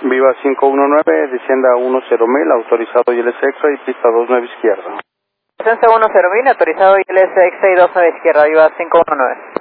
Viva 519, descienda 10.000, autorizado ILS extra y pista 29 izquierda. Descenso 10.000, autorizado ILS extra y 29 izquierda, Viva 519.